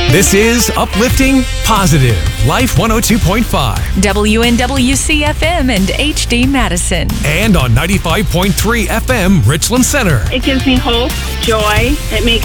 This is Uplifting Positive Life 102.5 WNWC-FM and HD Madison. and on 95.3 FM Richland Center. It gives me hope, joy. It makes